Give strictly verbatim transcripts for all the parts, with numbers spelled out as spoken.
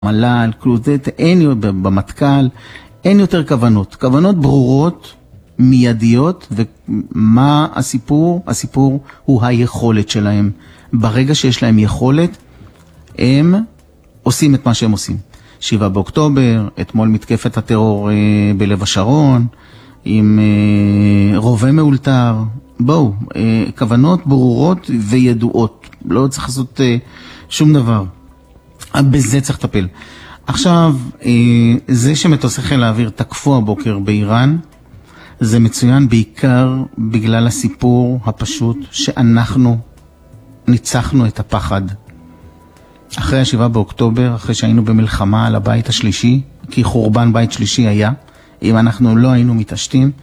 מל"ל, אין במטכ"ל, אין יותר כוונות. כוונות ברורות, מיידיות, ומה הסיפור? הסיפור הוא היכולת שלהם. ברגע שיש להם יכולת, הם עושים את מה שהם עושים. שבעה באוקטובר, אתמול מתקפת הטרור בלב השרון, עם רובה מאולתר. בואו, כוונות ברורות וידועות. לא צריך לעשות שום דבר. בזה צריך לטפל. עכשיו, זה שמטוסי חיל האוויר תקפו הבוקר באיראן, זה מצוין בעיקר בגלל הסיפור הפשוט שאנחנו ניצחנו את הפחד. אחרי השבעה באוקטובר, אחרי שהיינו במלחמה על הבית השלישי, כי חורבן בית שלישי היה, אם אנחנו לא היינו מתעשתים,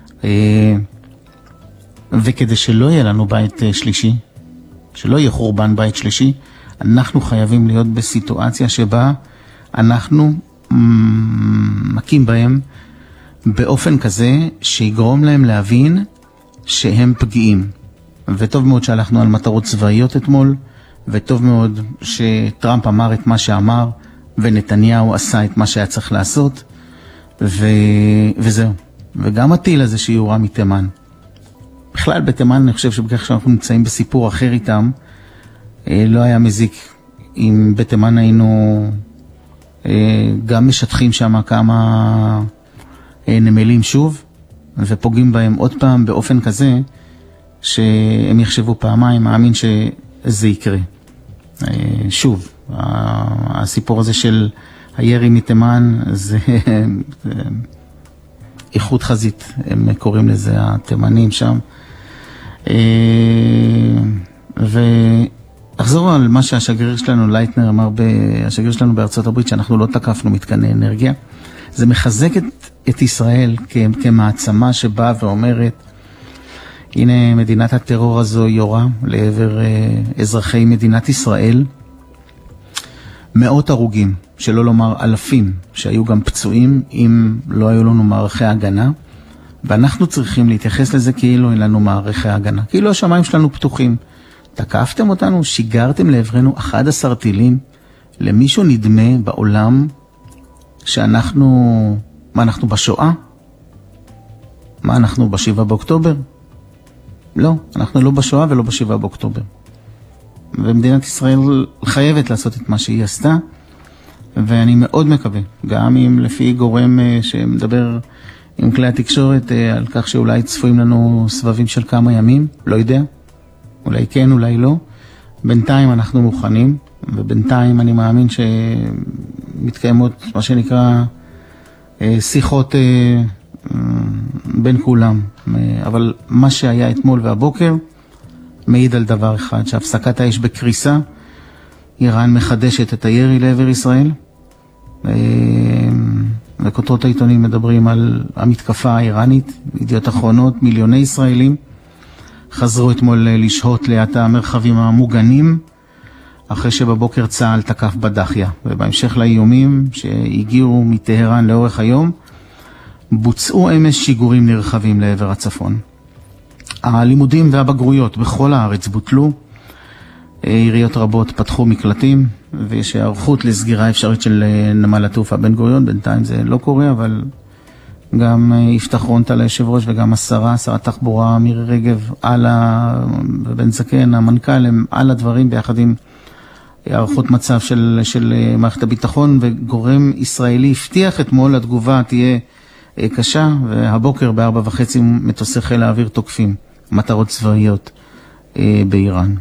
וכדי שלא יהיה לנו בית שלישי, שלא יהיה חורבן בית שלישי, אנחנו חייבים להיות בסיטואציה שבה אנחנו מכים בהם באופן כזה שיגרום להם להבין שהם פגיעים. וטוב מאוד שהלכנו על מטרות צבאיות אתמול, וטוב מאוד שטראמפ אמר את מה שאמר, ונתניהו עשה את מה שהיה צריך לעשות, ו... וזהו. וגם הטיל הזה שיורה מתימן. בכלל בתימן אני חושב שבכך שאנחנו נמצאים בסיפור אחר איתם, לא היה מזיק. אם בתימן היינו גם משטחים שם כמה נמלים שוב, ופוגעים בהם עוד פעם באופן כזה, שהם יחשבו פעמיים, מאמין שזה יקרה. שוב, הסיפור הזה של הירי מתימן, זה איכות חזית, הם קוראים לזה התימנים שם. ואחזור על מה שהשגריר שלנו, לייטנר, אמר, השגריר שלנו בארצות הברית, שאנחנו לא תקפנו מתקני אנרגיה. זה מחזק את, את ישראל כמעצמה שבאה ואומרת, הנה מדינת הטרור הזו יורה לעבר אזרחי מדינת ישראל, מאות הרוגים, שלא לומר אלפים, שהיו גם פצועים אם לא היו לנו מערכי הגנה, ואנחנו צריכים להתייחס לזה כאילו אין לנו מערכי הגנה, כאילו השמיים שלנו פתוחים. תקפתם אותנו, שיגרתם לעברנו אחד עשר טילים, למישהו נדמה בעולם שאנחנו, מה אנחנו בשואה? מה אנחנו בשבעה באוקטובר? לא, אנחנו לא בשואה ולא בשבעה באוקטובר. ומדינת ישראל חייבת לעשות את מה שהיא עשתה, ואני מאוד מקווה, גם אם לפי גורם שמדבר עם כלי התקשורת על כך שאולי צפויים לנו סבבים של כמה ימים, לא יודע, אולי כן, אולי לא. בינתיים אנחנו מוכנים, ובינתיים אני מאמין שמתקיימות מה שנקרא שיחות בין כולם. אבל מה שהיה אתמול והבוקר מעיד על דבר אחד, שהפסקת האש בקריסה, איראן מחדשת את הירי לעבר ישראל, וכותרות העיתונים מדברים על המתקפה האיראנית, ידיעות אחרונות, מיליוני ישראלים חזרו אתמול לשהות ליד המרחבים המוגנים, אחרי שבבוקר צה"ל תקף בדחיה, ובהמשך לאיומים שהגיעו מטהרן לאורך היום, בוצעו אמש שיגורים נרחבים לעבר הצפון. הלימודים והבגרויות בכל הארץ בוטלו, עיריות רבות פתחו מקלטים, ויש הערכות לסגירה אפשרית של נמל התעופה בן גוריון, בינתיים זה לא קורה, אבל גם יפתח רונטל היושב ראש וגם השרה, שרת תחבורה מירי רגב, על בן זקן, המנכ"ל, הם על הדברים ביחד עם הערכות מצב של, של מערכת הביטחון, וגורם ישראלי הבטיח אתמול, התגובה תהיה קשה, והבוקר בארבע וחצי מטוסי חיל האוויר תוקפים מטרות צבאיות באיראן.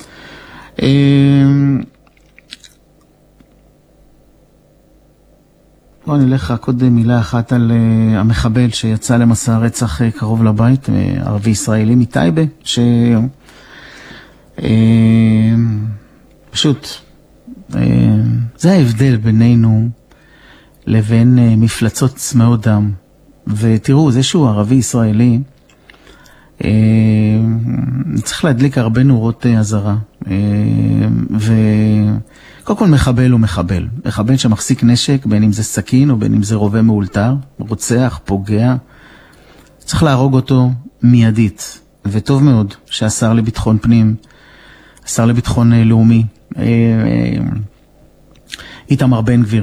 בואו נלך רק עוד מילה אחת על המחבל שיצא למסע רצח קרוב לבית, ערבי ישראלי מטייבה, שפשוט זה ההבדל בינינו לבין מפלצות צמאות דם. ותראו, זה שהוא ערבי ישראלי, צריך להדליק הרבה נורות אזהרה. וקודם כל מחבל הוא מחבל. מחבל שמחזיק נשק, בין אם זה סכין או בין אם זה רובה מאולתר, רוצח, פוגע. צריך להרוג אותו מיידית. וטוב מאוד שהשר לביטחון פנים, השר לביטחון לאומי, איתמר בן גביר